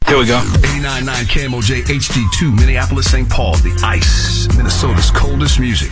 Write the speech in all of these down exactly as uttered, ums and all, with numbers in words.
Here we go. eighty-nine point nine K M O J H D two, Minneapolis, Saint Paul, the ice, Minnesota's coldest music.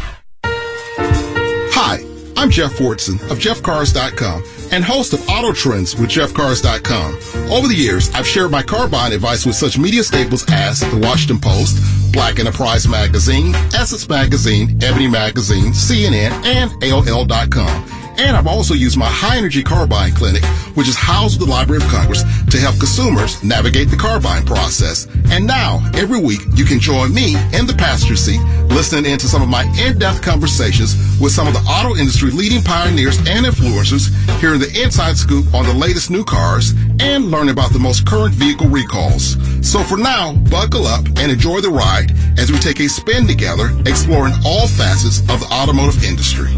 Hi, I'm Jeff Fortson of Jeff Cars dot com and host of Auto Trends with Jeff Cars dot com. Over the years, I've shared my car buying advice with such media staples as The Washington Post, Black Enterprise Magazine, Essence Magazine, Ebony Magazine, C N N, and A O L dot com. And I've also used my high-energy car buying clinic, which is housed at the Library of Congress, to help consumers navigate the car buying process. And now, every week, you can join me in the passenger seat, listening into some of my in-depth conversations with some of the auto industry leading pioneers and influencers, hearing the inside scoop on the latest new cars, and learning about the most current vehicle recalls. So for now, buckle up and enjoy the ride as we take a spin together, exploring all facets of the automotive industry.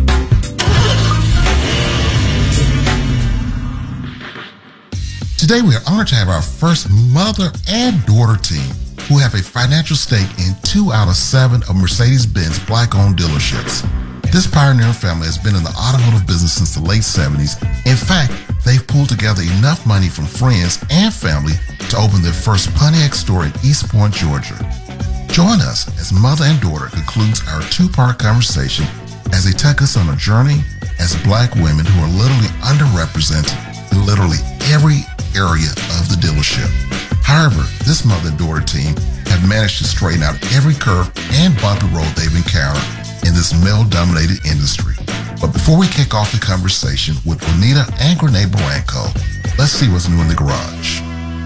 Today, we are honored to have our first mother and daughter team who have a financial stake in two out of seven of Mercedes-Benz black-owned dealerships. This pioneering family has been in the automotive business since the late seventies. In fact, they've pulled together enough money from friends and family to open their first Pontiac store in East Point, Georgia. Join us as mother and daughter concludes our two-part conversation as they take us on a journey as black women who are literally underrepresented in literally every area of the dealership. However, this mother and daughter team have managed to straighten out every curve and bumpy road they've encountered in this male-dominated industry. But before we kick off the conversation with Juanita and Grenade Barranco, let's see what's new in the garage.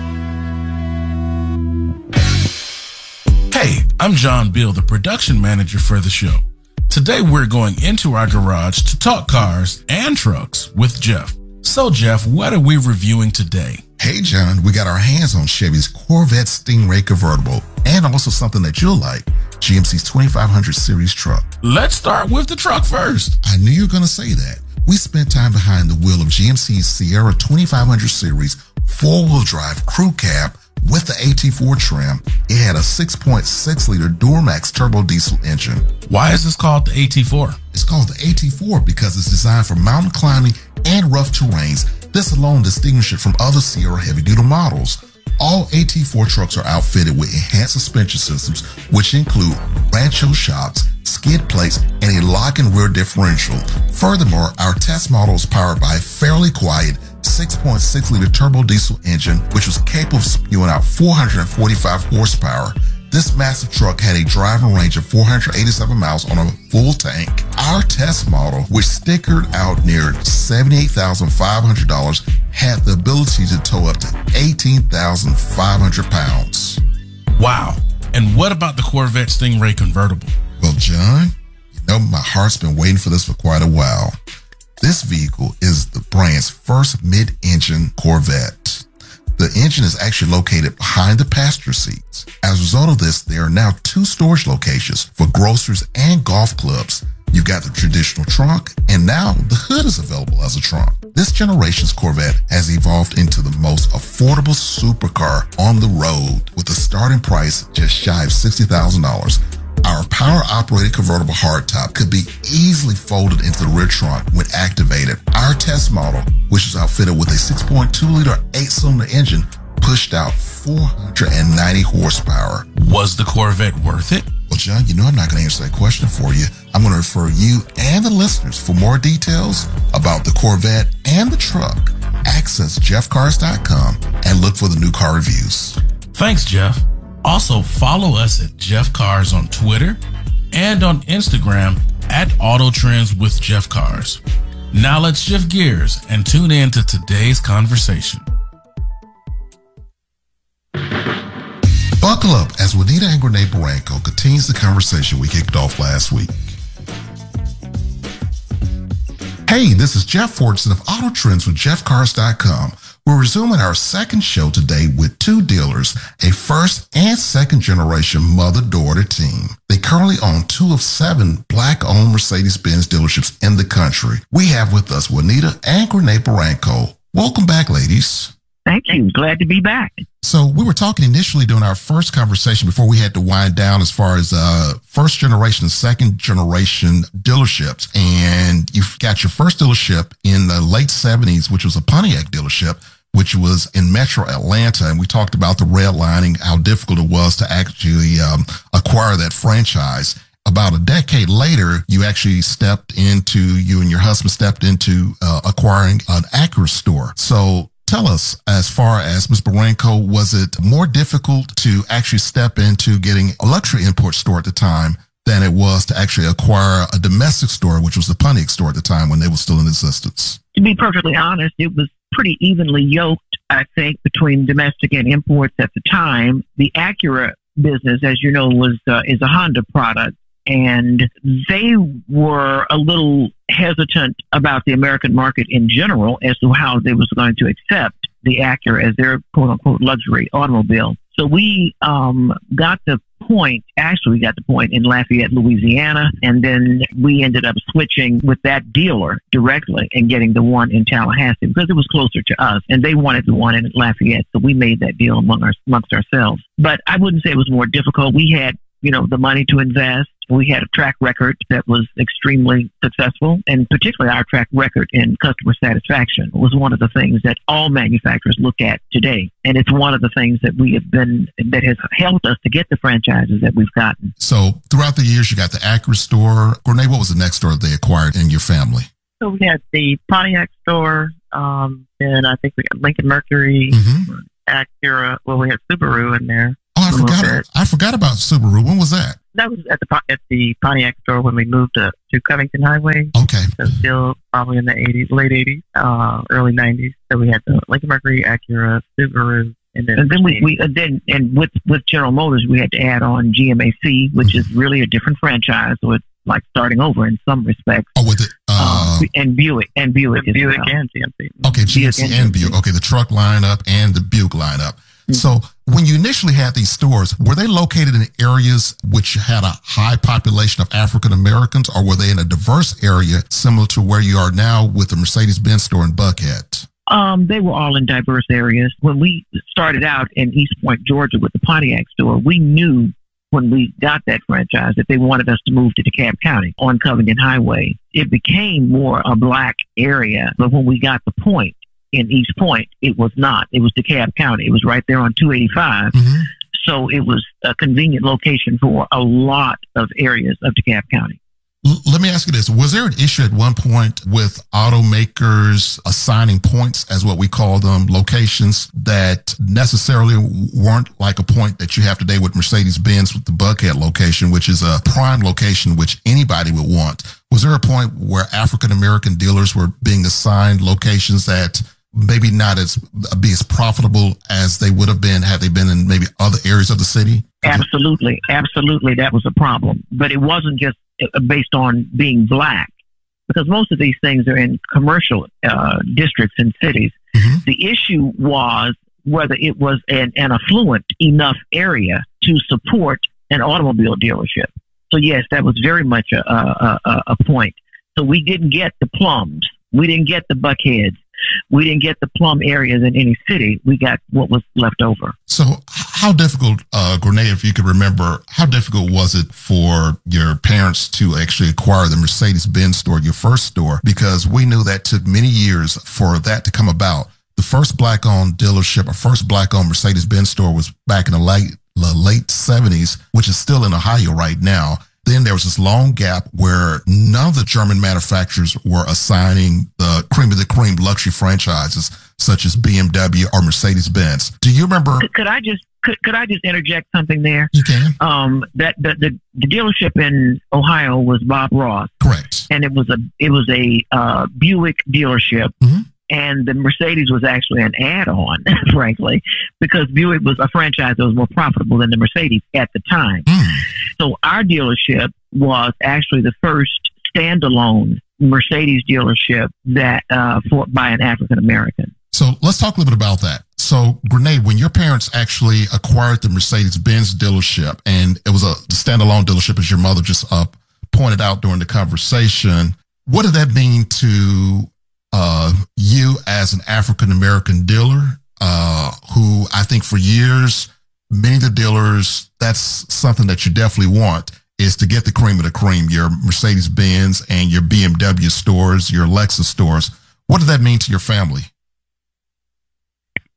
Hey, I'm John Bill, the production manager for the show. Today we're going into our garage to talk cars and trucks with Jeff. So, Jeff, what are we reviewing today? Hey, John, we got our hands on Chevy's Corvette Stingray convertible and also something that you'll like, G M C's twenty-five hundred series truck. Let's start with the truck first. I knew you were going to say that. We spent time behind the wheel of G M C's Sierra twenty-five hundred series four-wheel drive crew cab with the A T four trim. It had a six point six liter Duramax turbo diesel engine. Why is this called the A T four? It's called the A T four because it's designed for mountain climbing and rough terrains. This alone distinguishes it from other Sierra heavy-duty models. All A T four trucks are outfitted with enhanced suspension systems, which include Rancho shocks, skid plates, and a lock and rear differential. Furthermore, our test model is powered by a fairly quiet six point six liter turbo diesel engine, which was capable of spewing out four hundred forty-five horsepower. This massive truck had a driving range of four hundred eighty-seven miles on a full tank. Our test model, which stickered out near seventy-eight thousand five hundred dollars, had the ability to tow up to eighteen thousand five hundred pounds. Wow. And what about the Corvette Stingray convertible? Well, John, you know my heart's been waiting for this for quite a while. This vehicle is the brand's first mid-engine Corvette. The engine is actually located behind the passenger seats. As a result of this, there are now two storage locations for groceries and golf clubs. You've got the traditional trunk, and now the hood is available as a trunk. This generation's Corvette has evolved into the most affordable supercar on the road, with a starting price just shy of sixty thousand dollars. Our power-operated convertible hardtop could be easily folded into the rear trunk when activated. Our test model, which is outfitted with a six point two liter eight-cylinder engine, pushed out four hundred ninety horsepower. Was the Corvette worth it? Well, John, you know I'm not going to answer that question for you. I'm going to refer you and the listeners for more details about the Corvette and the truck. Access Jeff Cars dot com and look for the new car reviews. Thanks, Jeff. Also, follow us at Jeff Cars on Twitter and on Instagram at Auto Trends with Jeff Cars. Now let's shift gears and tune in to today's conversation. Buckle up as Juanita and Grenade Barranco continues the conversation we kicked off last week. Hey, this is Jeff Fortson of Auto Trends with Jeff Cars dot com. We're resuming our second show today with two dealers, a first and second generation mother-daughter team. They currently own two of seven black-owned Mercedes-Benz dealerships in the country. We have with us Juanita and Grenade Barranco. Welcome back, ladies. Thank you. Glad to be back. So we were talking initially during our first conversation before we had to wind down as far as uh, first generation and second generation dealerships. And you got your first dealership in the late seventies, which was a Pontiac dealership. which was in Metro Atlanta. And we talked about the redlining, how difficult it was to actually um, acquire that franchise. About a decade later, you actually stepped into, you and your husband stepped into uh, acquiring an Acura store. So tell us, as far as Miz Barranco, was it more difficult to actually step into getting a luxury import store at the time than it was to actually acquire a domestic store, which was the Pontiac store at the time when they were still in existence? To be perfectly honest, it was pretty evenly yoked, I think, between domestic and imports at the time. The Acura business, as you know, was uh, is a Honda product, and they were a little hesitant about the American market in general as to how they was going to accept the Acura as their quote-unquote luxury automobile. So we um, got the point, actually we got the point in Lafayette, Louisiana, and then we ended up switching with that dealer directly and getting the one in Tallahassee because it was closer to us, and they wanted the one in Lafayette, so we made that deal among our, amongst ourselves. But I wouldn't say it was more difficult. We had, you know, the money to invest. We had a track record that was extremely successful, and particularly our track record in customer satisfaction was one of the things that all manufacturers look at today. And it's one of the things that we have been, that has helped us to get the franchises that we've gotten. So throughout the years, you got the Acura store. Gournay, what was the next store they acquired in your family? So we had the Pontiac store, um, and I think we got Lincoln Mercury, Mm-hmm. Acura. Well, we had Subaru in there. Oh, I a little forgot. bit. I forgot about Subaru. When was that? That was at the Po- at the Pontiac store when we moved to, to Covington Highway. Okay. So still probably in the eighties, late eighties, uh, early nineties. So we had the Lincoln Mercury, Acura, Subaru, and then And then we, we uh, then and with with General Motors, we had to add on G M A C, which is really a different franchise, so it's like starting over in some respects. Oh, with it. Uh, Um, and Buick and Buick, as Buick well. and G M C. okay, G M C Buick and and Buick. Okay, the truck lineup and the Buick lineup. So when you initially had these stores, were they located in areas which had a high population of African Americans, or were they in a diverse area similar to where you are now with the Mercedes-Benz store in Buckhead? Um, they were all in diverse areas. When we started out in East Point, Georgia, with the Pontiac store, we knew when we got that franchise that they wanted us to move to DeKalb County on Covington Highway. It became more a black area, but when we got the point in East Point, it was not. It was DeKalb County. It was right there on two eighty-five. Mm-hmm. So it was a convenient location for a lot of areas of DeKalb County. L- let me ask you this. Was there an issue at one point with automakers assigning points, as what we call them, locations that necessarily weren't like a point that you have today with Mercedes-Benz with the Buckhead location, which is a prime location which anybody would want? Was there a point where African-American dealers were being assigned locations that maybe not as be as profitable as they would have been had they been in maybe other areas of the city? Absolutely. Absolutely. That was a problem. But it wasn't just based on being black, because most of these things are in commercial uh, districts and cities. Mm-hmm. The issue was whether it was an, an affluent enough area to support an automobile dealership. So yes, that was very much a, a, a, a point. So we didn't get the Plums. We didn't get the Buckheads. We didn't get the plum areas in any city. We got what was left over. So how difficult, uh, Gournay, if you could remember, how difficult was it for your parents to actually acquire the Mercedes-Benz store, your first store? Because we knew that took many years for that to come about. The first black-owned dealership, or first black-owned Mercedes-Benz store was back in the late, the late seventies, which is still in Ohio right now. Then there was this long gap where none of the German manufacturers were assigning the cream of the cream luxury franchises such as B M W or Mercedes-Benz. Do you remember? Could, could I just could, could I just interject something there? You can. Um, that the, the the dealership in Ohio was Bob Ross, Correct. and it was a it was a uh, Buick dealership. Mm-hmm. And the Mercedes was actually an add-on, frankly, because Buick was a franchise that was more profitable than the Mercedes at the time. Mm. So our dealership was actually the first standalone Mercedes dealership that uh, for by an African American. So let's talk a little bit about that. So, Gournay, when your parents actually acquired the Mercedes-Benz dealership, and it was a standalone dealership, as your mother just uh, pointed out during the conversation, what did that mean to uh, you as an African-American dealer, uh, who I think for years, many of the dealers, that's something that you definitely want, is to get the cream of the cream, your Mercedes-Benz and your B M W stores, your Lexus stores. What did that mean to your family?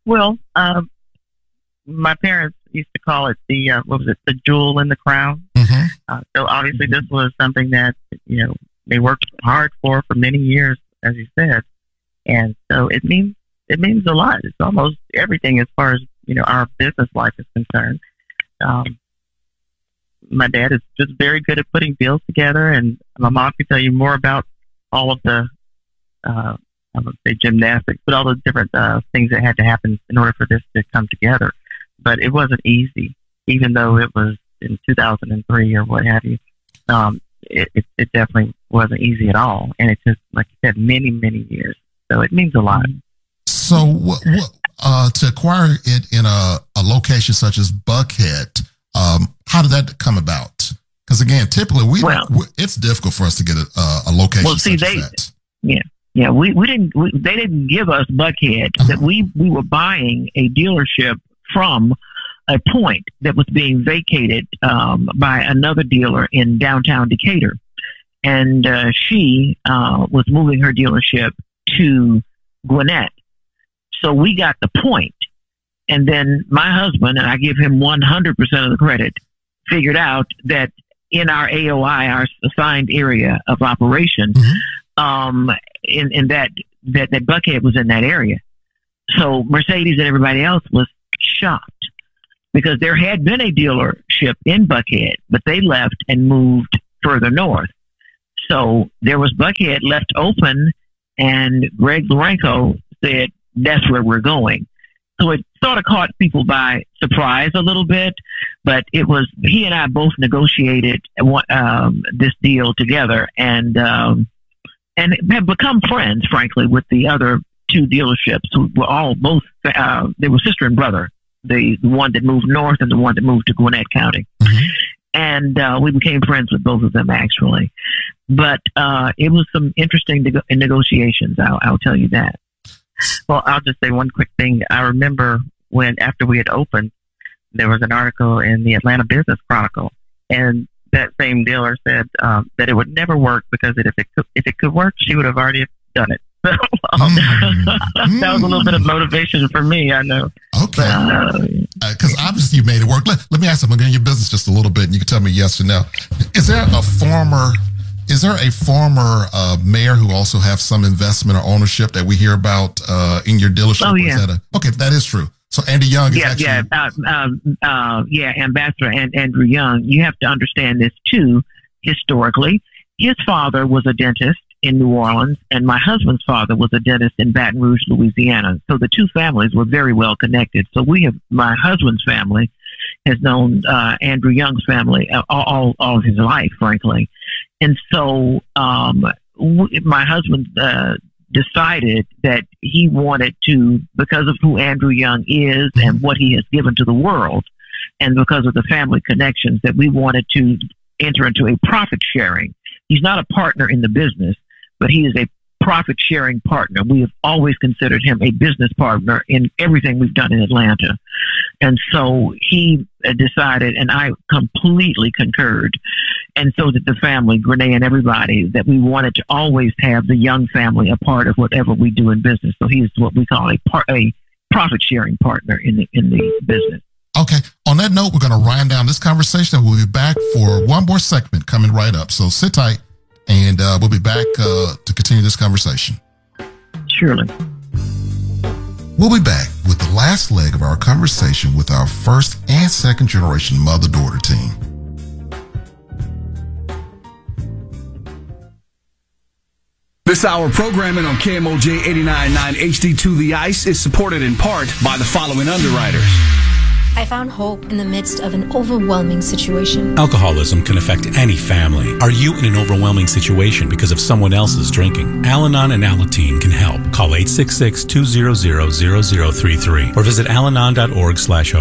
Well, um, my parents used to call it the, uh, what was it, the jewel in the crown. Mm-hmm. Uh, so obviously this was something that, you know, they worked hard for for many years, as you said. And so it means, it means a lot. It's almost everything as far as, you know, our business life is concerned. Um, my dad is just very good at putting deals together, and my mom can tell you more about all of the, uh, I would say gymnastics, but all the different uh, things that had to happen in order for this to come together. But it wasn't easy, even though it was in two thousand three or what have you. Um, it, it, it definitely wasn't easy at all. And it took, like you said, many, many years. So it means a lot. So what, what, uh, to acquire it in a, a location such as Buckhead, um, how did that come about? Because again, typically we, well, we it's difficult for us to get a, a location well, see, such they, as that. Yeah. Yeah, we, we didn't, we, they didn't give us Buckhead. Uh-huh. That we, we were buying a dealership from a point that was being vacated um, by another dealer in downtown Decatur. And uh, she uh, was moving her dealership to Gwinnett. So we got the point. And then my husband, and I give him one hundred percent of the credit, figured out that in our A O I, our assigned area of operation, mm-hmm. um, in, in that, that, that Buckhead was in that area. So Mercedes and everybody else was shocked because there had been a dealership in Buckhead, but they left and moved further north. So there was Buckhead left open, and Greg Lourenco said, that's where we're going. So it sort of caught people by surprise a little bit, but it was, he and I both negotiated um, this deal together, and, um, and have become friends, frankly, with the other two dealerships who were all both, uh, they were sister and brother, the, the one that moved north and the one that moved to Gwinnett County. Mm-hmm. And uh, we became friends with both of them, actually. But uh, it was some interesting neg- negotiations, I'll, I'll tell you that. Well, I'll just say one quick thing. I remember when, after we had opened, there was an article in the Atlanta Business Chronicle, and that same dealer said um, that it would never work because it, if it could, if it could work, she would have already done it. So um, mm. that was a little bit of motivation for me, I know. Okay. Because uh, uh, obviously you made it work. Let, let me ask you, I'm going to get in your business just a little bit, and you can tell me yes or no. Is there a former... Is there a former uh, mayor who also have some investment or ownership that we hear about uh, in your dealership? Oh, yeah. Is that a, okay, that is true. So Andy Young is yeah, actually... Yeah, uh, uh, uh, yeah, Ambassador and Andrew Young. You have to understand this, too, historically. His father was a dentist in New Orleans, and my husband's father was a dentist in Baton Rouge, Louisiana. So the two families were very well connected. So we have, my husband's family has known uh, Andrew Young's family all, all, all of his life, frankly. And so um, w- my husband uh, decided that he wanted to, because of who Andrew Young is and what he has given to the world, and because of the family connections, that we wanted to enter into a profit sharing. He's not a partner in the business, but he is a profit-sharing partner. We have always considered him a business partner in everything we've done in Atlanta. And so he decided, and I completely concurred, and so did the family, Grenee and everybody, that we wanted to always have the Young family a part of whatever we do in business. So he is what we call a, par- a profit-sharing partner in the in the business. Okay. On that note, we're going to wind down this conversation, and we'll be back for one more segment coming right up. So sit tight. And uh, we'll be back uh, to continue this conversation. Surely. We'll be back with the last leg of our conversation with our first and second generation mother-daughter team. This hour programming on K M O J eighty-nine point nine H D two The Ice is supported in part by the following underwriters. I found hope in the midst of an overwhelming situation. Alcoholism can affect any family. Are you in an overwhelming situation because of someone else's drinking? Al-Anon and Alateen can help. Call eight six six, two zero zero, zero zero three three or visit alanon dot org slash hope.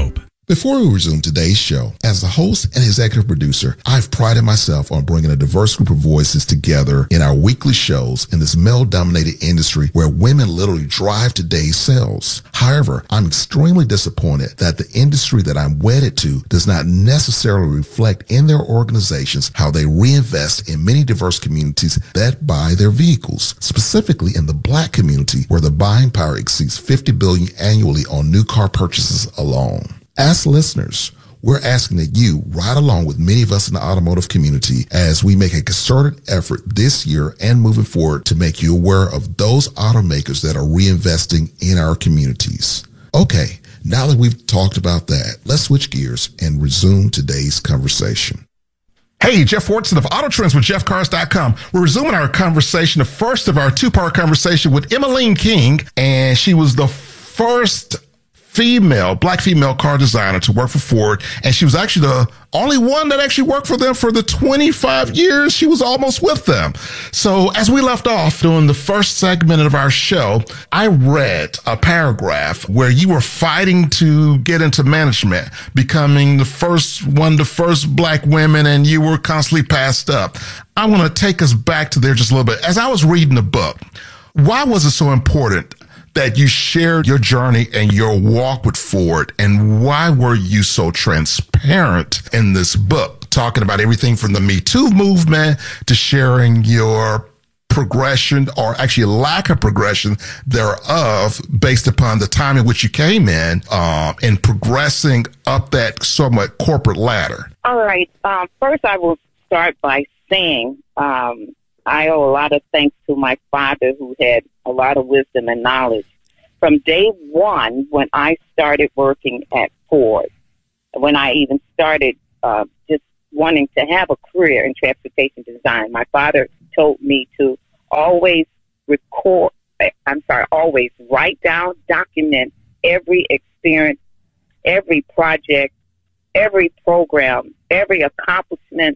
Before we resume today's show, as the host and executive producer, I've prided myself on bringing a diverse group of voices together in our weekly shows in this male-dominated industry where women literally drive today's sales. However, I'm extremely disappointed that the industry that I'm wedded to does not necessarily reflect in their organizations how they reinvest in many diverse communities that buy their vehicles, specifically in the Black community where the buying power exceeds fifty billion dollars annually on new car purchases alone. As listeners, we're asking that you ride along with many of us in the automotive community as we make a concerted effort this year and moving forward to make you aware of those automakers that are reinvesting in our communities. Okay, now that we've talked about that, let's switch gears and resume today's conversation. Hey, Jeff Watson of Auto Trends with Jeff Cars dot com. We're resuming our conversation, the first of our two-part conversation with Emmeline King, and she was the first female, black female car designer to work for Ford. And she was actually the only one that actually worked for them for the twenty-five years she was almost with them. So as we left off during the first segment of our show, I read a paragraph where you were fighting to get into management, becoming the first one, the first black women, and you were constantly passed up. I want to take us back to there just a little bit. As I was reading the book, why was it so important that you shared your journey and your walk with Ford, and why were you so transparent in this book, talking about everything from the Me Too movement to sharing your progression, or actually lack of progression thereof, based upon the time in which you came in, um, and progressing up that somewhat corporate ladder? All right. Um, first, I will start by saying um, I owe a lot of thanks to my father, who had a lot of wisdom and knowledge. From day one, when I started working at Ford, when I even started uh, just wanting to have a career in transportation design, my father told me to always record, I'm sorry, always write down, document every experience, every project, every program, every accomplishment,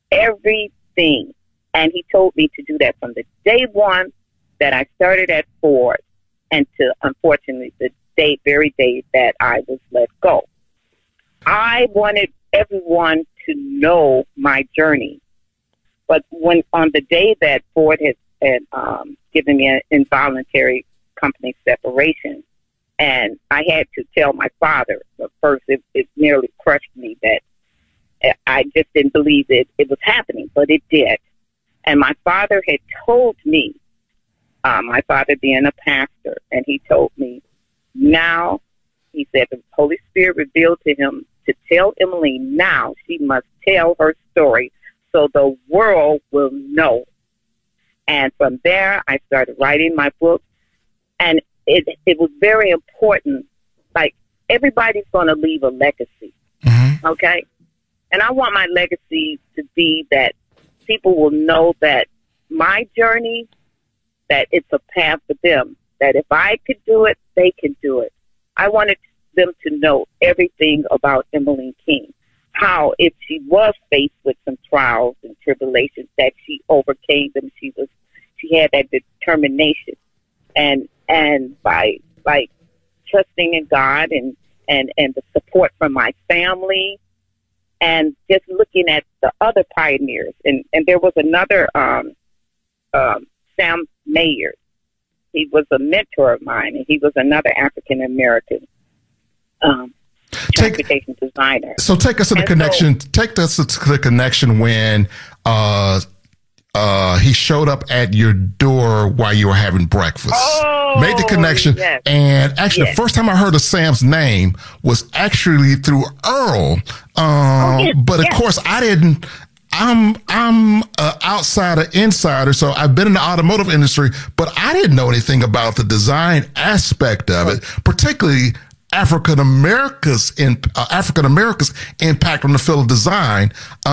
everything. And he told me to do that from the day one that I started at Ford, and to, unfortunately, the day, very day that I was let go. I wanted everyone to know my journey. But when on the day that Ford had, had um, given me an involuntary company separation, and I had to tell my father, but first it, it nearly crushed me that I just didn't believe it, it was happening, but it did. And my father had told me, uh, my father being a pastor, and he told me, now, he said, the Holy Spirit revealed to him to tell Emmeline now she must tell her story so the world will know. And from there, I started writing my book, and it it was very important. Like, everybody's going to leave a legacy, mm-hmm. okay? And I want my legacy to be that people will know that my journey, that it's a path for them, that if I could do it, they can do it. I wanted them to know everything about Emmeline King, how if she was faced with some trials and tribulations, that she overcame them. She was, she had that determination, and and by by trusting in God and and and the support from my family, and just looking at the other pioneers, and and there was another um, um, Sam Mayer. He was a mentor of mine, and he was another African American um, transportation take, designer. So take us to the and connection. So, take us to the connection when uh, uh, he showed up at your door while you were having breakfast. Oh, made the connection, yes. And actually, yes. The first time I heard of Sam's name was actually through Earl. Um, oh, yes, but of yes. course, I didn't. I'm I'm an outsider, insider, so I've been in the automotive industry, but I didn't know anything about the design aspect of it, particularly African America's in uh, African America's impact on the field of design,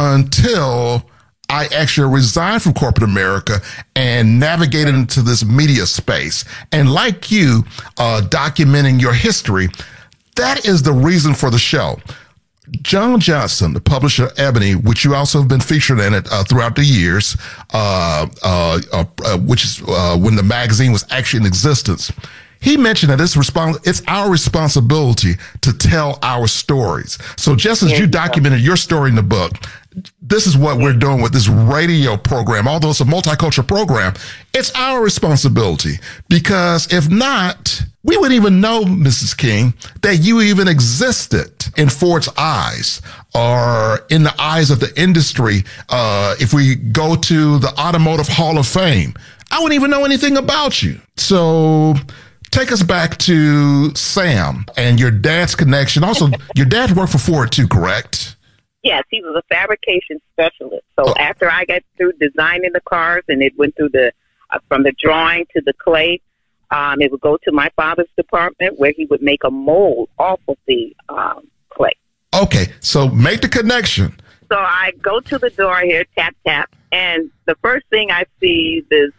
until I actually resigned from corporate America and navigated into this media space. And like you, uh, documenting your history, that is the reason for the show. John Johnson, the publisher of Ebony, which you also have been featured in it uh, throughout the years, uh, uh, uh, uh, which is uh, when the magazine was actually in existence. he mentioned that it's respons- it's our responsibility to tell our stories. So just as you documented your story in the book, this is what we're doing with this radio program. Although it's a multicultural program, it's our responsibility, because if not, we wouldn't even know, Missus King, that you even existed in Ford's eyes or in the eyes of the industry. Uh, if we go to the Automotive Hall of Fame, I wouldn't even know anything about you. So take us back to Sam and your dad's connection. Also, your dad worked for Ford too, correct? Yes, he was a fabrication specialist. So Oh. after I got through designing the cars, and it went through the uh, from the drawing to the clay, um, it would go to my father's department where he would make a mold off of the um, clay. Okay, so make the connection. So I go to the door here, tap, tap, and the first thing I see is this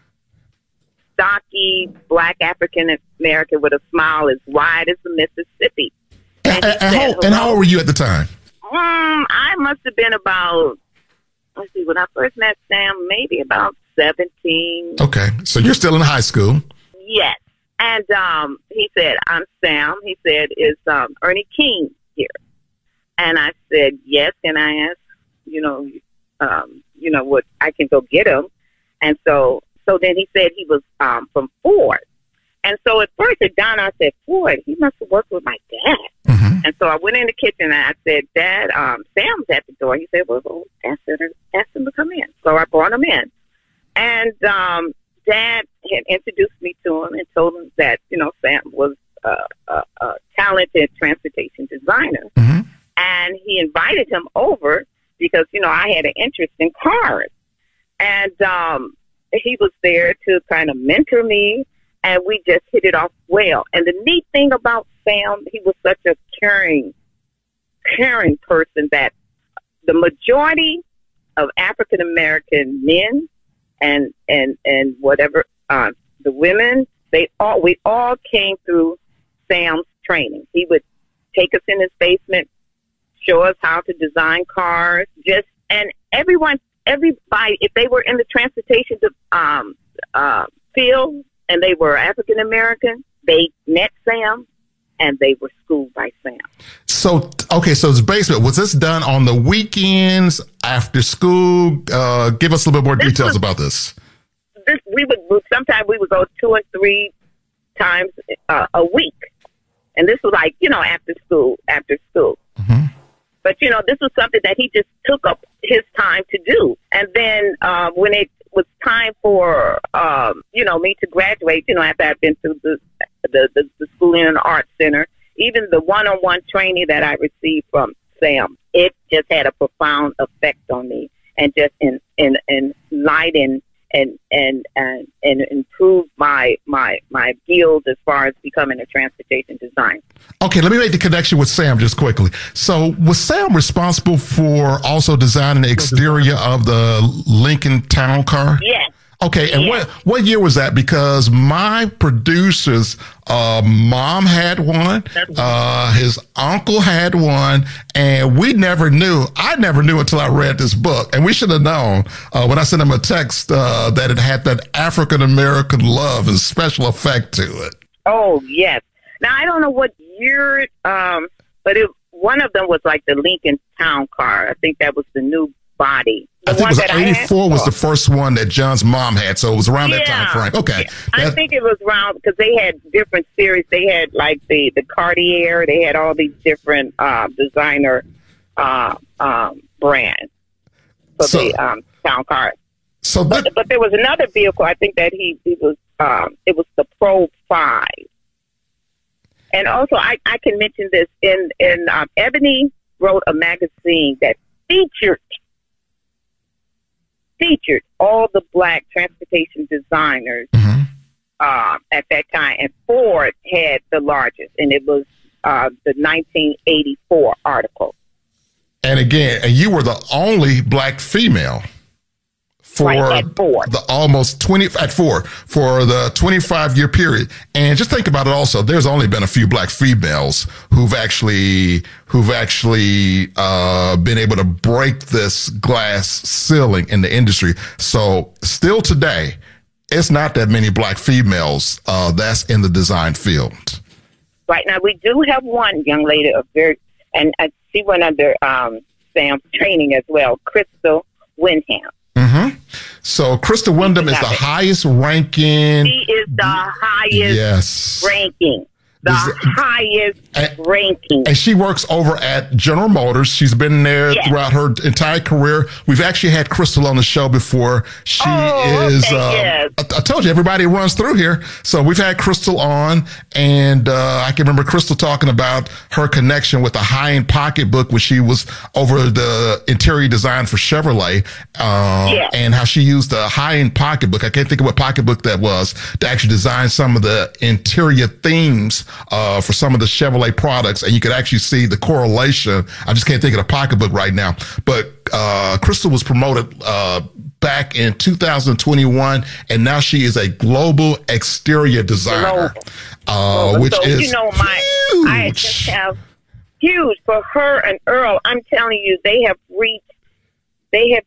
stocky black African American with a smile as wide as the Mississippi. And, And he and, and said, how, and how old were you at the time? Um, I must have been about, let's see, when I first met Sam, maybe about seventeen. Okay, so you're still in high school. Yes. And um, he said, I'm Sam. He said, is um, Ernie King here? And I said, yes. Can I ask, you know, um, you know, what I can go get him? And so, so then he said he was um, from Ford. And so at first it dawned, I said, Ford, he must have worked with my dad. Mm-hmm. And so I went in the kitchen and I said, Dad, um, Sam's at the door. He said, well, well ask, him, ask him to come in. So I brought him in. And um, Dad had introduced me to him and told him that, you know, Sam was a, a, a talented transportation designer. Mm-hmm. And he invited him over because, you know, I had an interest in cars. And um, he was there to kind of mentor me. And we just hit it off well. And the neat thing about Sam, he was such a caring, caring person that the majority of African American men and and and whatever uh, the women, they all we all came through Sam's training. He would take us in his basement, show us how to design cars. Just and everyone, everybody, if they were in the transportation um, uh, field. And they were African American. They met Sam, and they were schooled by Sam. So, okay, so it's basement. Was this done on the weekends, after school? Uh, give us a little bit more This details was- about this. This, we would sometimes we would go two and three times uh, a week, and this was like you know after school, after school. Mm-hmm. But you know this was something that he just took up his time to do. And then uh, when it was time for um, you know me to graduate, you know after I've been through the the, the the schooling and art center, even the one-on-one training that I received from Sam, it just had a profound effect on me, and just in in in lighten and and and and improve my my my skills as far as becoming a transportation designer. Okay, let me make the connection with Sam just quickly. So was Sam responsible for also designing the exterior of the Lincoln Town Car? Yes. Okay, and Yes. what what year was that? Because my producer's uh, mom had one, uh, his uncle had one, and we never knew. I never knew until I read this book, and we should have known uh, when I sent him a text uh, that it had that African American love and special effect to it. Oh yes. Now I don't know what year, um, but it one of them was like the Lincoln Town Car. I think that was the new body. The I think it one was that I had- eighty-four was the first one that John's mom had, so it was around that Yeah. time frame. Okay. I That- think it was around because they had different series. They had like the, the Cartier. They had all these different uh, designer uh, um, brands for So- the um, town cars. so that, But, but there was another vehicle. I think that he, he was um, it was the Pro Five. And also, I, I can mention this in in um, Ebony wrote a magazine that featured featured all the black transportation designers Mhm. uh, at that time, and Ford had the largest, and it was uh, the nineteen eighty-four article. And again, and you were the only black female for Right, at Ford. the almost twenty at Ford for the twenty-five year period. And just think about it also, there's only been a few black females who've actually who've actually uh been able to break this glass ceiling in the industry. So still today, it's not that many black females uh, that's in the design field. Right now, we do have one young lady, a very, and I see one under um, Sam's training as well, Crystal Wyndham. Mm-hmm. So Crystal Wyndham is the it. highest ranking. She is the highest yes. ranking. The Is- highest and, ranking. And she works over at General Motors. She's been there Yes. throughout her entire career. We've actually had Crystal on the show before. She Oh, is, okay, uh, yes. I, I told you, everybody runs through here. So we've had Crystal on, and uh, I can remember Crystal talking about her connection with the high-end pocketbook when she was over the interior design for Chevrolet, uh, Yes. and how she used the high-end pocketbook. I can't think of what pocketbook that was to actually design some of the interior themes uh, for some of the Chevrolet products, and you could actually see the correlation. I just can't think of the pocketbook right now, but uh, Crystal was promoted uh, back in two thousand twenty-one, and now she is a global exterior designer, uh, which so, is you know, my huge. I just have huge for her and Earl. I'm telling you, they have reached. They have.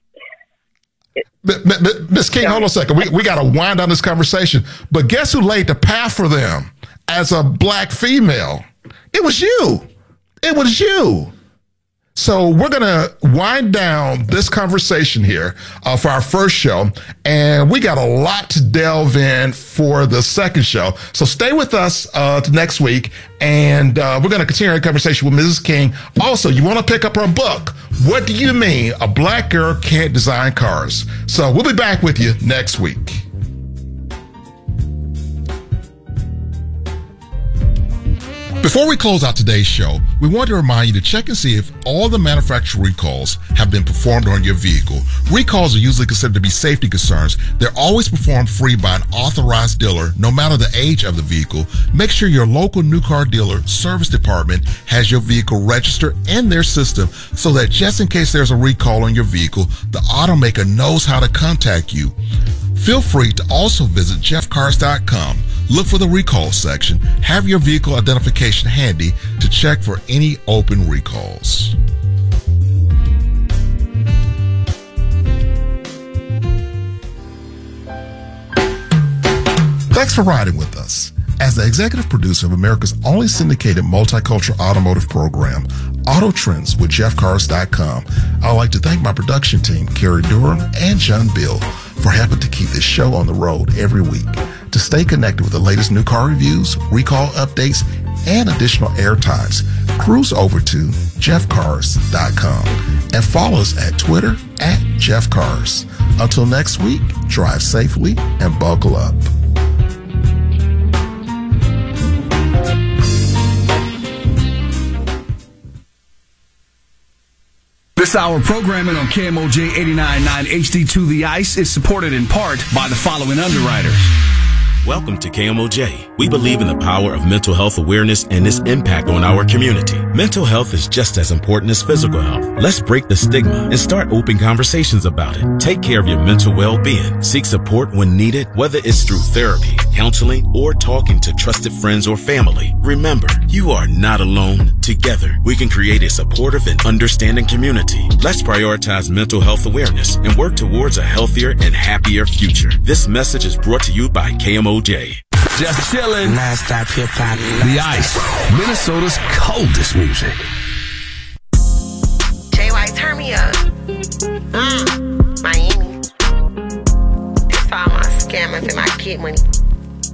Miss King, hold on a second. We we got to wind down this conversation. But guess who laid the path for them as a black female? It was you. It was you. So we're going to wind down this conversation here uh, for our first show. And we got a lot to delve in for the second show. So stay with us uh, to next week. And uh, we're going to continue our conversation with Missus King. Also, you want to pick up her book, What Do You Mean A Black Girl Can't Design Cars? So we'll be back with you next week. Before we close out today's show, we want to remind you to check and see if all the manufacturer recalls have been performed on your vehicle. Recalls are usually considered to be safety concerns. They're always performed free by an authorized dealer, no matter the age of the vehicle. Make sure your local new car dealer service department has your vehicle registered in their system so that just in case there's a recall on your vehicle, the automaker knows how to contact you. Feel free to also visit jeff cars dot com. Look for the recall section. Have your vehicle identification handy to check for any open recalls. Thanks for riding with us. As the executive producer of America's only syndicated multicultural automotive program, Auto Trends with jeff cars dot com, I'd like to thank my production team, Carrie Durham and John Bill, for helping to keep this show on the road every week. To stay connected with the latest new car reviews, recall updates, and additional air times, cruise over to jeff cars dot com and follow us at Twitter at Jeff Cars. Until next week, drive safely and buckle up. This hour programming on K M O J eighty-nine point nine H D two The Ice is supported in part by the following underwriters. Welcome to K M O J. We believe in the power of mental health awareness and its impact on our community. Mental health is just as important as physical health. Let's break the stigma and start open conversations about it. Take care of your mental well-being. Seek support when needed, whether it's through therapy, counseling, or talking to trusted friends or family. Remember, you are not alone. Together, we can create a supportive and understanding community. Let's prioritize mental health awareness and work towards a healthier and happier future. This message is brought to you by K M O J. Just chillin'. Non-stop hip-hop. The Ice, Minnesota's coldest music. J Y, turn me up. Mm, Miami. That's all my scammers and my kid money.